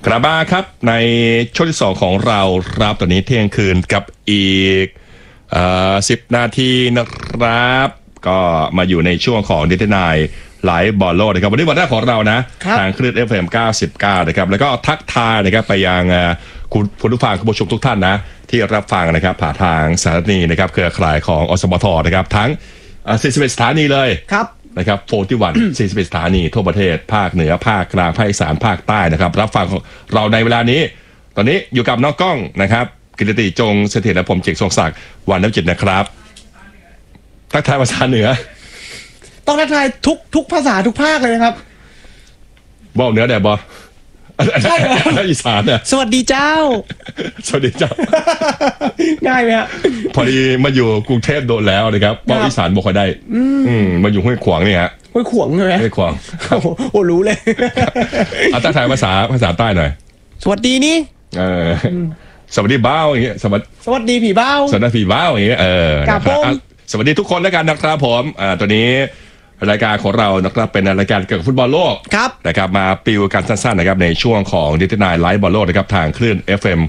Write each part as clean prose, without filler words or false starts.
กลับมาครับในช่วงที่2ของเราครับตอนนี้เที่ยงคืนกับอีก10 นาทีนะครับก็มาอยู่ในช่วงของดิจิทัลไลฟ์บอลโลกนะครับวันนี้วันแรกของเรานะทางคลื่น FM 99นะครับแล้วก็ทักทายนะครับไปยังคุณผู้ฟังคุณผู้ชมทุกท่านนะที่รับฟังนะครับผ่านทางสถานีนะครับเครือข่ายของอสมทนะครับทั้ง41 สถานีเลยครับนะครับ41 41 สถานีทั่วประเทศภาคเหนือภาคกลางภาคอีสานภาคใต้นะครับรับฟังเราในเวลานี้ตอนนี้อยู่กับน้องก้องนะครับกิตติจงเสถียรและผมเจกทรงศักดิ์วันน้ำจิตนะครับทักทายภาษาเหนือต้องทักทายทุกภาษาทุกภาคเลยนะครับบอกเหนือแดดบอใช่แล้วอีสานเนี่ยสวัสดีเจ้าสวัสดีเจ้าง่ายไหมฮะพอดีมาอยู่กรุงเทพโดนแล้วนะครับบอกอีสานบอกค่อยได้มาอยู่ห้วยขวางนี่ฮะห้วยขวางเลยห้วยขวางโอ้รู้เลยเอาทักทายภาษาใต้หน่อยสวัสดีนี่สวัสดีบ้าอย่างเงี้ยสวัสดีผีบ้าสวัสดีผีบ้าอย่างเงี้ยนะครับสวัสดีทุกคนแล้วกันนะครับผมตัวนี้รายการของเรานะครับเป็นรายการเกี่ยวกับฟุตบอลโลกนะครับมาปิวกันสั้นๆนะครับในช่วงของดิจิทัลไลฟ์บอลโลกนะครับทางคลื่น FM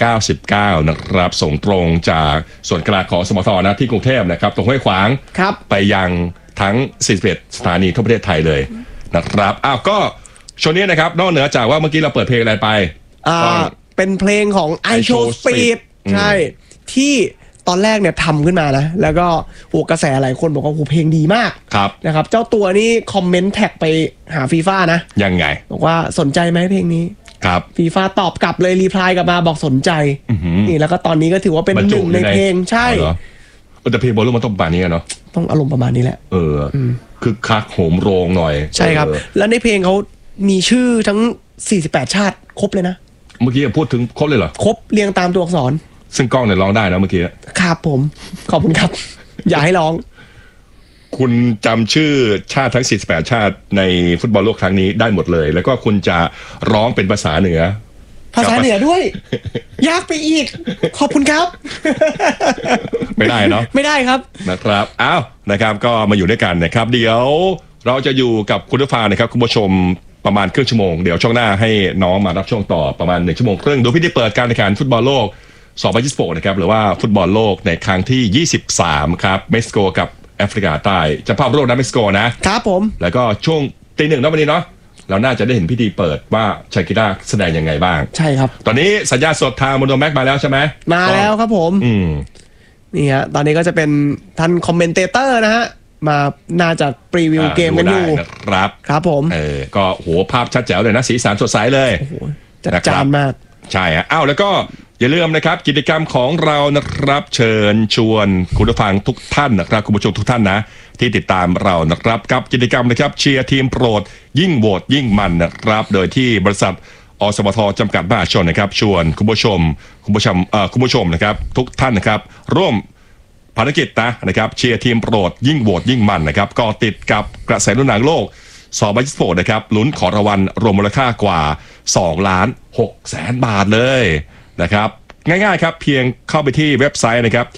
99นะครับส่งตรงจากส่วนกลางของสมทนะที่กรุงเทพนะครับตรงห้วยขวางไปยังทั้ง41 สถานีทั่วประเทศไทยเลยนะครับก็ช่วงนี้นะครับนอกเหนือจากว่าเมื่อกี้เราเปิดเพลงอะไรไปเป็นเพลงของ I Show Speed ใช่ที่ตอนแรกเนี่ยทำขึ้นมานะแล้วก็กระแสหลายคนบอกว่าเพลงดีมากนะครับเจ้าตัวนี้คอมเมนต์แท็กไปหาฟีฟ่านะยังไงบอกว่าสนใจไหมเพลงนี้ครับฟีฟ่าตอบกลับเลยรีพลายกลับมาบอกสนใจนี่แล้วก็ตอนนี้ก็ถือว่าเป็นหนึ่งในเพลงใช่แต่เพลงบอลลูนมันต้องประมาณนี้เนาะต้องอารมณ์ประมาณนี้แหละคือคักโหมโรงหน่อยใช่ครับแล้วในเพลงเขามีชื่อทั้ง48ชาติครบเลยนะเมื่อกี้พูดถึงครบเลยเหรอครบเรียงตามตัวอักษรซึ่งกล้องเนี่ยร้องได้นะเมื่อกี้ครับผมขอบคุณครับ อย่าให้ร้องคุณจำชื่อชาติทั้ง48ชาติในฟุตบอลโลกครั้งนี้ได้หมดเลยแล้วก็คุณจะร้องเป็นภาษาเหนือด้วย ยากไปอีกขอบคุณครับไม่ได้เนาะไม่ได้ครับนะครับอ้าวนะครับก็มาอยู่ด้วยกันนะครับเดี๋ยวเราจะอยู่กับคุณผู้ฟังนะครับคุณผู้ชมประมาณครึ่งชั่วโมงเดี๋ยวช่วงหน้าให้น้องมารับช่วงต่อประมาณ1 ชั่วโมงครึ่งโดยพี่ได้เปิดการแข่งขันฟุตบอลโลก2026นะครับหรือว่าฟุตบอลโลกในครั้งที่23ครับเม็กซิโกกับแอฟริกาใต้จะภาพโลกนะเม็กซิโกนะครับผมแล้วก็ช่วงตี 1นะวันนี้เนาะเราน่าจะได้เห็นพิธีเปิดว่าชาคิร่าแสดงยังไงบ้างใช่ครับตอนนี้สัญญาสดทางโมโนแม็กมาแล้วใช่ไหมมาแล้วครับผมนี่ฮะตอนนี้ก็จะเป็นท่านคอมเมนเตเตอร์นะฮะมาน่าจะพรีวิวเกมกันอยู่ครับผมก็โหภาพชัดแจ๋วเลยนะสีสันสดใสเลยจัดจ้านมากใช่ฮะแล้วก็อย่าลืมนะครับกิจกรรมของเรานะครับเชิญชวนคุณผู้ฟังทุกท่านนะครับคุณผู้ชมทุกท่านนะที่ติดตามเรานะครับกับกิจกรรมนะครับเชียร์ทีมโปรดยิ่งโหวตยิ่งมันนะครับโดยที่บริษัทอสมทจำกัดมหาชนนะครับชวนคุณผู้ชมนะครับทุกท่านนะครับร่วมภารกิจนะครับเชียร์ทีมโปรดยิ่งโหวตยิ่งมันนะครับก็ติดกับกระแสรุ่นหนังโลก2026นะครับลุ้นขอรางวัลรวมมูลค่ากว่า2,600,000 บาทเลยนะครับง่ายๆครับเพียงเข้าไปที่เว็บไซต์นะครับ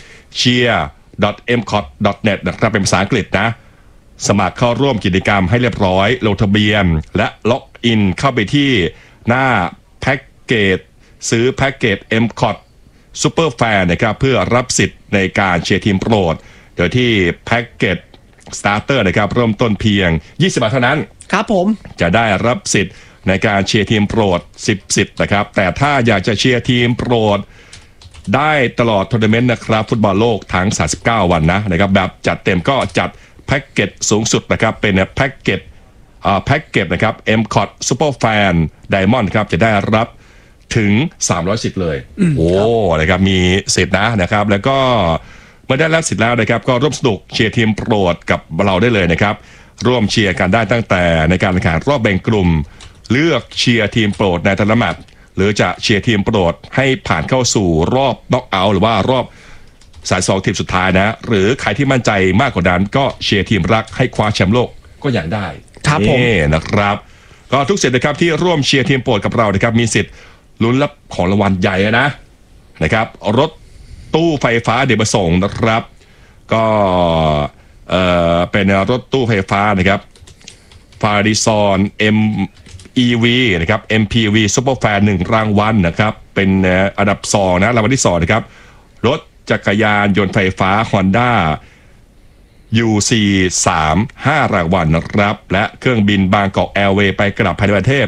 cheer.mcot.net นะครับเป็นภาษาอังกฤษนะสมัครเข้าร่วมกิจกรรมให้เรียบร้อยลงทะเบียนและล็อกอินเข้าไปที่หน้าแพ็กเกจซื้อแพ็กเกจ mcot Super Fan นะครับเพื่อรับสิทธิ์ในการเชียร์ทีมโปรดโดยที่แพ็กเกจ Starter นะครับเริ่มต้นเพียง20 บาทเท่านั้นครับผมจะได้รับสิทธิ์ในการเชียร์ทีมโปรด10 สิทธิ์นะครับแต่ถ้าอยากจะเชียร์ทีมโปรดได้ตลอดทัวร์นาเมนต์นะครับฟุตบอลโลกทั้ง39 วันนะครับแบบจัดเต็มก็จัดแพ็กเกจสูงสุดนะครับเป็นแพ็กเกจนะครับ mcot Super Fan Diamond ครับจะได้รับถึง300 สิทธิ์เลยโอ้นะครับมีสิทธิ์นะครับแล้วก็เมื่อได้รับสิทธิ์แล้วนะครับก็ร่วมสนุกเชียร์ทีมโปรดกับเราได้เลยนะครับร่วมเชียร์กันได้ตั้งแต่ในการแข่งขันรอบแบ่งกลุ่มเลือกเชียร์ทีมโปรดในแต่ละแมตช์หรือจะเชียร์ทีมโปรดให้ผ่านเข้าสู่รอบน็อกเอาท์หรือว่ารอบสาย2ทีมสุดท้ายนะหรือใครที่มั่นใจมากกว่านั้นก็เชียร์ทีมรักให้คว้าแชมป์โลกก็อย่างได้นี่นะครับก็ทุกสิทธิ์นะครับที่ร่วมเชียร์ทีมโปรดกับเรานะครับมีสิทธิ์ลุ้นรับของรางวัลใหญ่นะครับรถตู้ไฟฟ้าเดี๋ยวมาส่งนะครับก็เป็นรถตู้ไฟฟ้านะครับฟาริซอน EV นะครับ MPV Superfan 1 รางวัลนะครับเป็นอันดับ2นะรางวัลที่2นะครับรถจักรยานยนต์ไฟฟ้า Honda UC 5 รางวัลนะครับและเครื่องบินบางกอกแอร์เวย์ไปกลับภายในประเทศ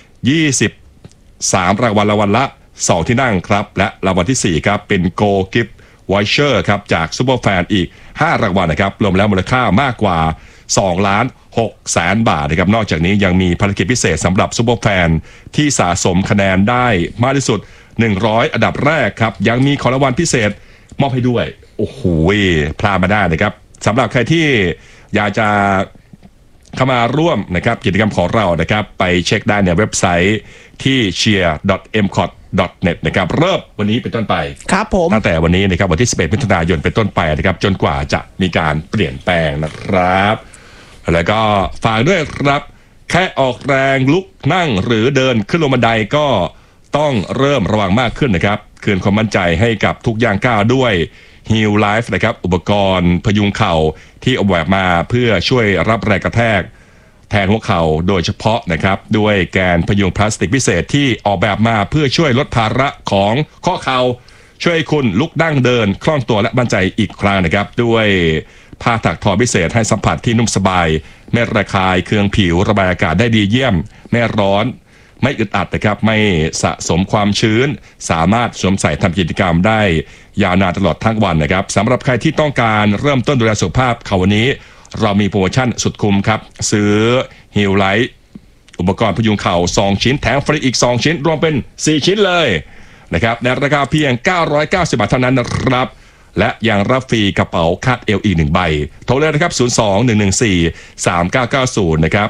23 รางวัลละ2 ที่นั่งครับและรางวัลที่4ครับเป็น Go Gift Voucher ครับจาก Superfan อีก5 รางวัลนะครับรวมแล้วมูลค่ามากกว่า2,600,000 บาทนะครับนอกจากนี้ยังมีภารกิจพิเศษสำหรับ Superfan ที่สะสมคะแนนได้มากที่สุด100 อันดับแรกครับยังมีของรางวัลพิเศษมอบให้ด้วยโอ้โหพลาดมาได้นะครับสำหรับใครที่อยากจะเข้ามาร่วมนะครับกิจกรรมของเรานะครับไปเช็คได้ในเว็บไซต์ที่ cheer.mcot.net นะครับเริ่มวันนี้เป็นต้นไปครับผมตั้งแต่วันนี้นะครับวันที่11 มิถุนายนเป็นต้นไปนะครับจนกว่าจะมีการเปลี่ยนแปลงนะครับแล้วก็ฝากด้วยครับแค่ออกแรงลุกนั่งหรือเดินขึ้นลงบันไดก็ต้องเริ่มระวังมากขึ้นนะครับคืนความมั่นใจให้กับทุกย่างก้าวด้วย Heal Life นะครับอุปกรณ์พยุงเข่าที่ออกแบบมาเพื่อช่วยรับแรงกระแทกแทนหัวเข่าโดยเฉพาะนะครับด้วยแกนพยุงพลาสติกพิเศษที่ออกแบบมาเพื่อช่วยลดภาระของข้อเข่าช่วยคุณลุกนั่งเดินคล่องตัวและมั่นใจอีกครั้งนะครับด้วยผ้าถักทอพิเศษให้สัมผัสที่นุ่มสบายไม่ระคายเคืองผิวระบายอากาศได้ดีเยี่ยมไม่ร้อนไม่อึดอัดนะครับไม่สะสมความชื้นสามารถสวมใส่ทำกิจกรรมได้ยาวนานตลอดทั้งวันนะครับสำหรับใครที่ต้องการเริ่มต้นดูแลสุขภาพเขาวันนี้เรามีโปรโมชั่นสุดคุ้มครับซื้อ Heal Life อุปกรณ์พยุงเข่า2 ชิ้นแถมฟรีอีก2 ชิ้นรวมเป็น4 ชิ้นเลยนะครับในราคาเพียง990 บาทเท่านั้นนะครับและยังรับฟรีกระเป๋าคาดเอวอีก1 ใบโทรเลยนะครับ02-114-3990นะครับ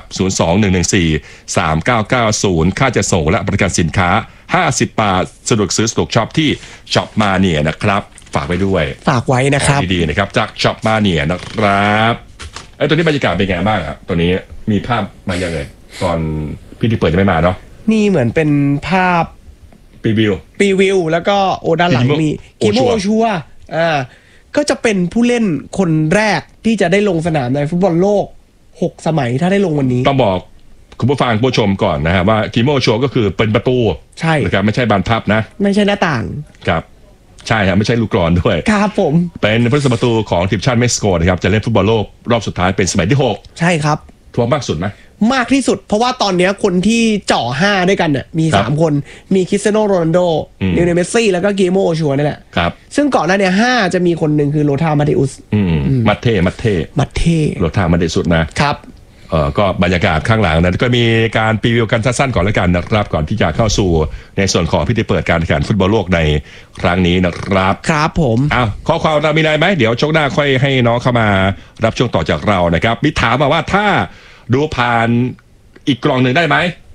02-114-3990ค่าจะส่งและบริการสินค้า50 บาทสะดวกซื้อสะดวกช็อปที่ช็อปมาเนียนะครับฝากไว้ด้วยฝากไว้นะครับดีๆนะครับจากช็อปมาเนียนะครับตัวนี้บรรยากาศเป็นไงบ้างครับตัวนี้มีภาพมาอย่างไรตอนพี่ที่เปิดจะไม่มาเนาะนี่เหมือนเป็นภาพปีวิวแล้วก็โอด้านหลังมีกิโมโอชัวก็จะเป็นผู้เล่นคนแรกที่จะได้ลงสนามในฟุตบอลโลก6 สมัยถ้าได้ลงวันนี้ต้องบอกคุณผู้ฟังผู้ชมก่อนนะฮะว่ากิโมโอชัวก็คือเป็นประตูใช่นะครับไม่ใช่บานพับนะไม่ใช่หน้าต่างครับใช่ครับไม่ใช่ลูกกลอนด้วยครับผมเป็นผู้รักษาประตูของทีมชาติเม็กซิโกนะครับจะเล่นฟุตบอลโลกรอบสุดท้ายเป็นสมัยที่6 ใช่ครับทัวร์มากสุดไหมมากที่สุดเพราะว่าตอนนี้คนที่เจาะ5ด้วยกันเนี่ยมี3 คนมีคริสเตียโนโรนัลโดลิโอเนลเมสซี่แล้วก็กิโมโอชัวนี่แหละครับซึ่งก่อนหน้านี้5จะมีคนหนึ่งคือโลธามาเดอุสมัตเท่โลธามาเดอุสนะครับก็บรรยากาศข้างหลังนั้นก็มีการพรีวิวกันสั้นๆก่อนแล้วกันนะครับก่อนที่จะเข้าสู่ในส่วนของพิธีเปิดการแข่งขันฟุตบอลโลกในครั้งนี้นะครับครับผมข้อความเรามีอะไรไหมเดี๋ยวช่วงหน้าค่อยให้น้องเข้ามารับช่วงต่อจากเรานะครับมีถามมาว่าถ้าดูผ่านอีกกล่องหนึ่งได้ไหม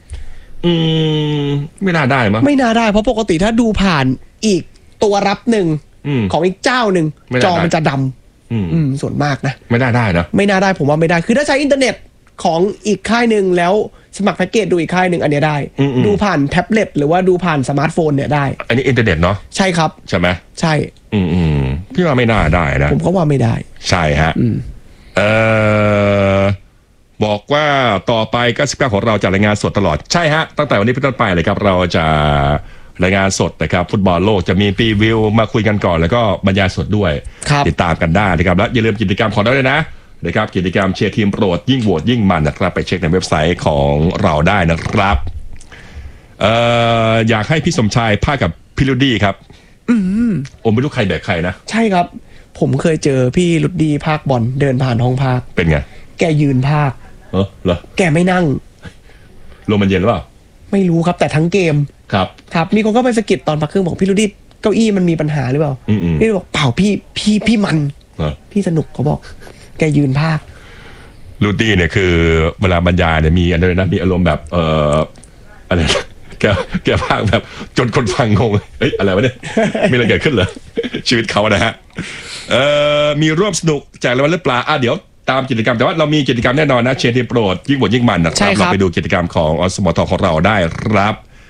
ไม่น่าได้มั้งไม่น่าได้เพราะปกติถ้าดูผ่านอีกตัวรับหนึ่งของอีกเจ้าหนึ่งจอมันจะดำส่วนมากนะไม่น่าได้นะไม่น่าได้ผมว่าไม่ได้คือถ้าใช้อินเทอร์เน็ตของอีกค่ายหนึ่งแล้วสมัครแพ็กเกจดูอีกค่ายหนึ่งอันนี้ได้ดูผ่านแท็บเล็ตหรือว่าดูผ่านสมาร์ทโฟนเนี่ยได้อันนี้อินเทอร์เน็ตเนาะใช่ครับใช่ไหมใช่พี่ว่าไม่น่าได้นะผมก็ว่าไม่ได้ใช่ฮะบอกว่าต่อไป99ของเราจะรายงานสดตลอดใช่ฮะตั้งแต่วันนี้เป็นต้นไปเลยครับเราจะรายงานสดนะครับฟุตบอลโลกจะมีพรีวิวมาคุยกันก่อนแล้วก็บรรยายสดด้วยติดตามกันได้นะครับและอย่าลืมกิจกรรมของเราด้วยนะครับกิจกรรมเชียร์ทีมโปรดยิ่งโหวตยิ่งมันนะครับไปเช็คในเว็บไซต์ของเราได้นะครับอยากให้พี่สมชายพากกับพี่ลุดดี้ครับไม่รู้ใครแบกใครนะใช่ครับผมเคยเจอพี่ลุดดี้พากบอลเดินผ่านห้องพากเป็นไงแกยืนพากเหรอแกไม่นั่งลมมันเย็นหรือเปล่าไม่รู้ครับแต่ทั้งเกมครับมีคนก็ไปสะกิดตอนพักครึ่งบอกพี่ลุดดี้เก้าอี้มันมีปัญหาหรือเปล่าพี่บอกเปล่าพี่มันพี่สนุกเขาบอกแกยืนพากลูดี้เนี่ยคือเวลาบรรยายเนี่ยมีอะไรนะมีอารมณ์แบบอะไรแกพากแบบจนคนฟังงงเฮ้ยอะไรวะเนี่ยมีอะไรเกิดขึ้นเหรอชีวิตเขานะฮะมีร่วมสนุกแจกรางวัลหรือเปล่าเดี๋ยวตามกิจกรรมแต่ว่าเรามีกิจกรรมแน่นอนนะเชียร์ทีมโปรดยิ่งบวชยิ่งมันนะครับเราไปดูกิจกรรมของอสมทของเราได้ครับ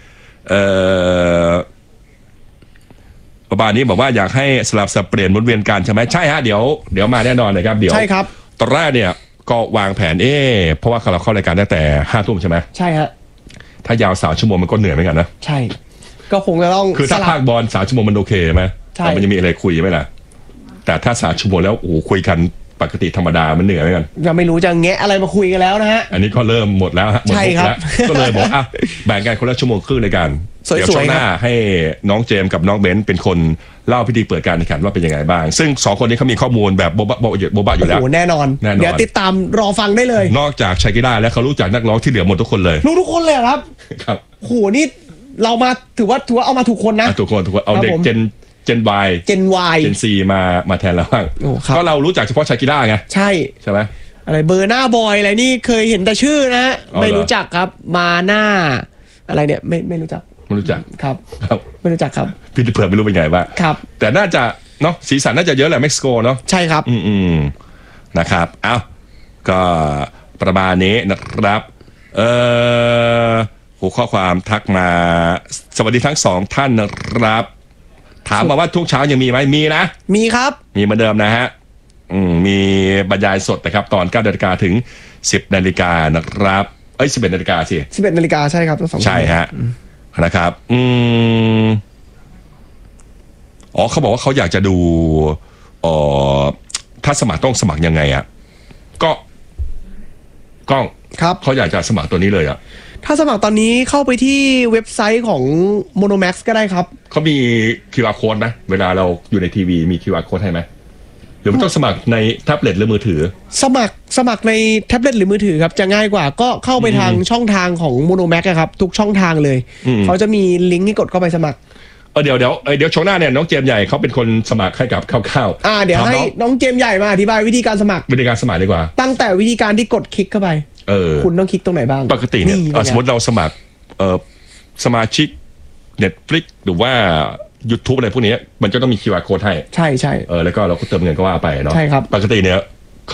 ประมาณนี้บอกว่าอยากให้สลับสับเปลี่ยนหมุนเวียนกันใช่ไหมใช่ฮะเดี๋ยวมาแน่นอนนะครับเดี๋ยวใช่ครับตอนแรกเนี่ยก็วางแผนเพราะว่าเราเข้ารายการตั้งแต่5 ทุ่มใช่ไหมใช่ฮะถ้ายาว3 ชั่วโมงมันก็เหนื่อยเหมือนกันนะใช่ก็คงจะต้องคือถ้าภาคบอล3 ชั่วโมงมันโอเคไหมใช่แต่มันจะมีอะไรคุยไหมล่ะแต่ถ้า3 ชั่วโมงแล้วโอ้โหคุยกันปกติธรรมดามันเหนื่อยเหมือนกันยังไม่รู้จะแงะอะไรมาคุยกันแล้วนะฮะอันนี้ก็เริ่มหมดแล้วฮะหมดใช่มุกครับแล้วก็เลยบอกอ่ะแบ่งกันคนละ1 ชั่วโมงครึ่งในการสวยๆเดี๋ยวช่วงหน้าครับให้น้องเจมส์กับน้องเบนซ์เป็นคนเล่าพิธีเปิดการแข่งขันว่าเป็นยังไงบ้าง ซึ่ง2 คนนี้เขามีข้อมูลแบบโบบะอยู่แล้วโอ้โหแน่นอนแน่นอนเดี๋ยวติดตามรอฟังได้เลยนอกจากชากิร่าแล้วเขารู้จักนักร้องที่เหลือหมดทุกคนเลยรู้ทุกคนเลยเหรอครับครับโหนี่เรามาถือว่าเอามาถูกคนนะทุกคนเอาเด็กครับผมเจนY เจน Y เจน C มาแทนเราบ้างโอ้ครับก็เรารู้จักเฉพาะชากิร่าไงใช่ใช่ไหมอะไรเบอร์หน้าบอยอะไรนี่เคยเห็นแต่ชื่อนะฮะอ๋อเหรอไม่รู้จักครับมาหน้า อะไรเนี่ยไม่รู้จักไม่รู้จักครับครับไม่รู้จักครับพี่เผื่อไม่รู้เป็นไงบ้างครับแต่น่าจะเนาะสีสันน่าจะเยอะแหละเม็กซิโกเนาะใช่ครับนะครับเอาก็ประมาณนี้นะครับหัวข้อความทักมาสวัสดีทั้ง2 ท่านนะครับ ถามมาว่าทุกเช้ายังมีไหมมีนะมีครับมีเหมือนเดิมนะฮะมีบรรยายสดนะครับตอน 9 นาฬิกาถึง 10 นาฬิกานะครับ11 นาฬิกาสิ 11 นาฬิกาใช่ครับทั้งสองใช่ฮะนะครับเขาบอกว่าเขาอยากจะดูถ้าสมัครต้องสมัครยังไงอ่ะก็กล้องครับเขาอยากจะสมัครตัวนี้เลยอ่ะถ้าสมัครตอนนี้เข้าไปที่เว็บไซต์ของ Monomax ก็ได้ครับเขามี QR code ไหมเวลาเราอยู่ในทีวีมี QR code ให้ไหมหรือมันต้องสมัครในแท็บเล็ตหรือมือถือสมัครในแท็บเล็ตหรือมือถือครับจะง่ายกว่าก็เข้าไปทางช่องทางของ Monomax อะครับทุกช่องทางเลย เขาจะมีลิงก์ให้กดเข้าไปสมัครเดี๋ยวช่วงหน้าเนี่ยน้องเจมส์ใหญ่เขาเป็นคนสมัครให้กับข้าวๆเดี๋ยวให้ถามน้องเจมส์ใหญ่มาอธิบายวิธีการสมัครวิธีการสมัครดีกว่าตั้งแต่วิธีการที่กดคลิกเข้าไป คุณต้องคลิกตรงไหนบ้างปกติเนี่ยป็ไงสมมติเราสมัครสมาชิก Netflix หรือว่า YouTube อะไรพวกนี้มันจะต้องมี QR code ให้ใช่แล้วก็เราก็เติมเงินก็ว่าไปเนาะใช่ครับปกติเนี่ย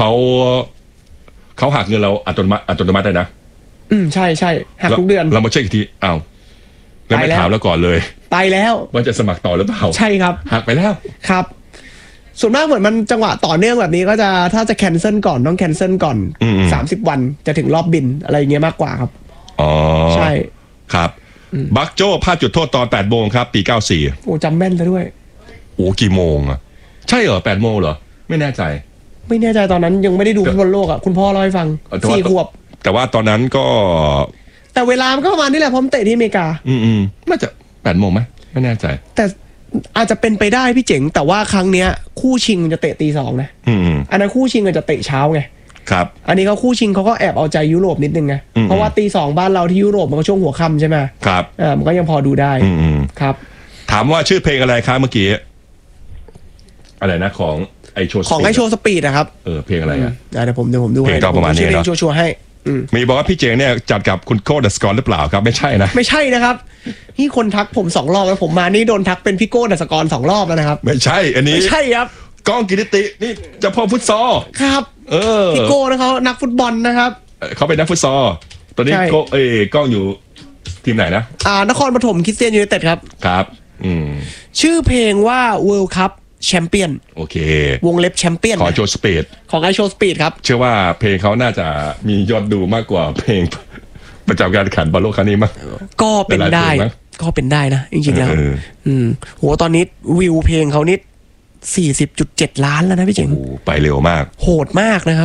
เขาหักเงินเราอัตโนมัติได้นะใช่หักทุกเดือนเรามาเช็คอีกทีอ้าวแล้วไม่ไปแล้วถามแล้วก่อนเลยไปแล้วว่าจะสมัครต่อหรือเปล่าใช่ครับหักไปแล้วครับ ส่วนมากเหมือนมันจังหวะต่อเนื่องแบบนี้ก็จะถ้าจะแคนเซิลก่อนต้องแคนเซิลก่อน30 วันจะถึงรอบบินอะไรอย่างเงี้ยมากกว่าครับอ๋อใช่ครับบักโจ้พลาดจุดโทษตอน8 โมงครับปี 94 โอ้จำแม่นซะด้วยโอ้กี่โมงอะใช่เหรอ8 โมงเหรอไม่แน่ใจไม่แน่ใจตอนนั้นยังไม่ได้ดูฟุตบอลโลกอ่ะคุณพ่อเล่าให้ฟังแต่ว่า 4 ขวบแต่ว่าตอนนั้นก็แต่เวลามันก็ประมาณนี้แหละเพราะมันเตะที่อเมริกาน่าจะ8 โมงไหมไม่แน่ใจแต่อาจจะเป็นไปได้พี่เจ๋งแต่ว่าครั้งเนี้ยคู่ชิงจะเตะตี 2นะอันนั้นคู่ชิงอาจจะเตะเช้าไงครับอันนี้เขาคู่ชิงเขาก็แอบเอาใจยุโรปนิดนึงไงเพราะว่าตี 2บ้านเราที่ยุโรปมันก็ช่วงหัวค่ำใช่ไหมครับมันก็ยังพอดูได้ครับถามว่าชื่อเพลงอะไรครับเมื่อกี้อะไรนะของไอโชว์ของไอโชว์สปีดนะครับเพลงอะไรอ่ะเดี๋ยวผมดูเพลงก็ประมาณนี้เนอะชัวร์ๆให้มีบอกว่าพี่เจงเนี่ยจัดกับคุณโก้เดอะสกอร์หรือเปล่าครับไม่ใช่นะไม่ใช่นะครับนี่คนทักผม2 รอบแล้วผมมานี่โดนทักเป็นพี่โก้ดัสกร2 รอบแล้วนะครับไม่ใช่อันนี้ไม่ใช่ครับก้องกิติตินี่เจะพ่อฟุตซอลครับพี่โก้นะเขานักฟุตบอลนะครับเขาเป็นนักฟุตซอลตอนนี้ใช่ก้องอยู่ทีมไหนนะนครปฐมคริสเตียนยูไนเต็ดครับครับชื่อเพลงว่า World Cup Champion โอเควงเล็บแชมเปี้ยนขอโชว์สเปดของไอโชว์สปีดครับเชื่อว่าเพลงเขาน่าจะมียอดดูมากกว่าเพลงประจำการแข่งขันบอลโลกครั้งนี้มั้งก็เป็นได้หลายๆเพลงมั้งก็เป็นได้นะจริงๆแล้วโหตอนนี้วิวเพลงเขานี่40.7 ล้านแล้วนะพี่เจ๋งโอ้ไปเร็วมากโหดมากนะครับ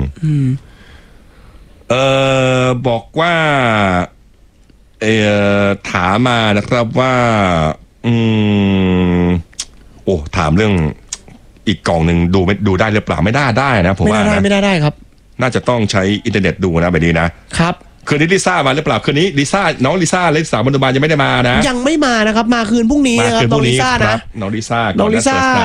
บอกว่าถามมานะครับว่าถามเรื่องอีกกล่องหนึ่งดูได้หรือเปล่าไม่ได้นะผมว่านะไม่ได้ครับน่าจะต้องใช้อินเทอร์เน็ตดูนะแบบนี้นะครับ คืนนี้ลิซ่ามาหรือเปล่าคืนนี้น้องลิซ่าเลข3 บรรดายังไม่ได้มานะยังไม่มานะครับมาคืนพรุ่งนี้นะครับน้องลิซ่านะน้องลิซ่าน้องลิซ่า